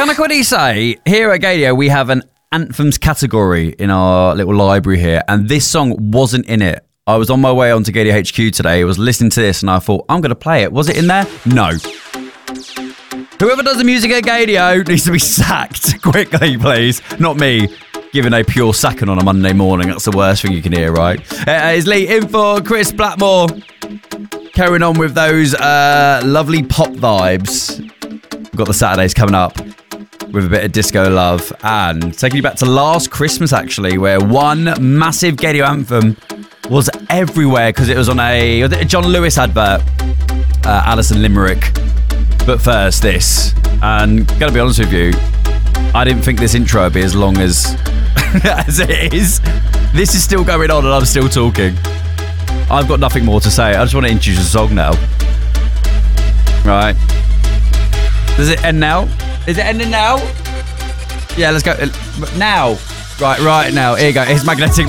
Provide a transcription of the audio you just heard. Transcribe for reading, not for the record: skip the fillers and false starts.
Can I quickly say, here at Gadio, we have an anthems category in our little library here, and this song wasn't in it. I was on my way onto Gadio HQ today, I was listening to this, and I thought, I'm going to play it. Was it in there? No. Whoever does the music at Gadio needs to be sacked quickly, please. Not me. Giving a pure sacking on a Monday morning. That's the worst thing you can hear, right? It's Lee in for Chris Blackmore. Carrying on with those lovely pop vibes. We've got the Saturdays coming up with a bit of disco love. And taking you back to last Christmas, actually, where one massive Gadio anthem was everywhere because it was on a John Lewis advert. Alison Limerick. But first, this. And gotta be honest with you, I didn't think this intro would be as long as it is. This is still going on and I'm still talking. I've got nothing more to say. I just want to introduce the song now. Right. Does it end now? Is it ending now? Yeah, let's go. Now. Right now. Here you go. It's Magnetic